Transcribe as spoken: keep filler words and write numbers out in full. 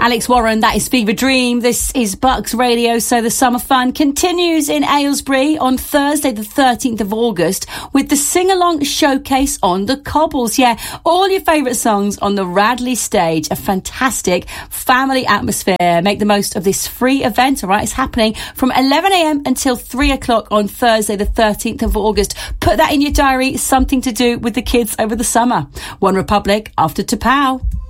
Alex Warren, that is Fever Dream. This is Bucks Radio, so the summer fun continues in Aylesbury on Thursday the thirteenth of August with the sing-along showcase on the cobbles. Yeah, all your favourite songs on the Radley stage. A fantastic family atmosphere. Make the most of this free event, all right? It's happening from eleven a.m. until three o'clock on Thursday the thirteenth of August. Put that in your diary, something to do with the kids over the summer. One Republic after T'Pau.